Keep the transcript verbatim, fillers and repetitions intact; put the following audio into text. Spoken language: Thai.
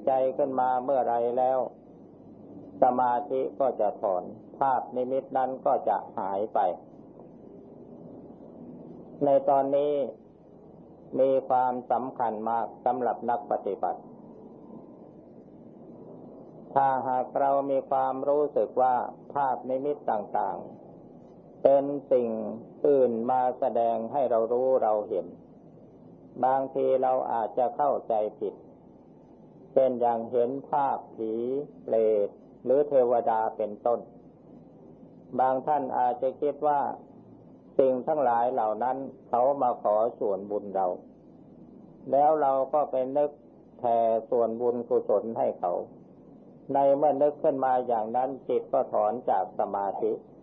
ใจขึ้นมาเมื่อไรแล้วสมาธิก็จะถอนภาพนิมิตนั้นก็จะหายไปในตอนนี้มีความสำคัญมากสำหรับนักปฏิบัติถ้าหากเรามีความรู้สึกว่าภาพนิมิตต่างๆเป็นสิ่งอื่นมาแสดงให้เรารู้เราเห็นบางทีเราอาจจะเข้าใจผิดเช่นอย่างเห็นภาพผีเปรตหรือเทวดาเป็นต้นบางท่านอาจจะคิดว่าสิ่งทั้งหลายเหล่านั้นเขามาขอส่วนบุญเราแล้วเราก็ไปนึกแผ่ส่วนบุญกุศลให้เขาในเมื่อนึกขึ้นมาอย่างนั้นจิตก็ถอนจากสมาธิ